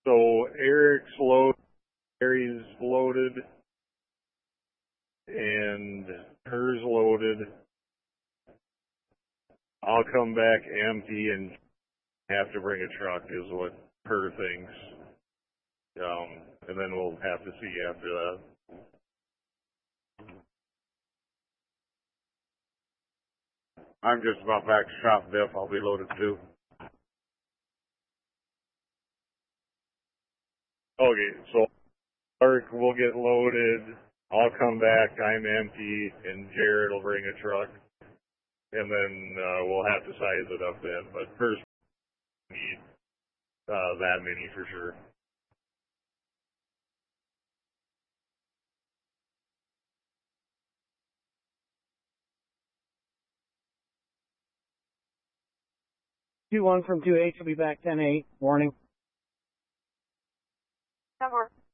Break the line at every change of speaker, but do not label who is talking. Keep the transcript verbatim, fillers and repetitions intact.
So Eric's loaded, Gary's loaded, and hers loaded. I'll come back empty and have to bring a truck is what her thinks. Um, and then we'll have to see after that. I'm just about back to shop, Biff. I'll be loaded too. Okay, so Mark will get loaded. I'll come back. I'm empty, and Jared will bring a truck, and then uh, we'll have to size it up then. But first, we need uh, that many for sure.
two one from two eight, she'll be back ten eight. Warning.
Cover.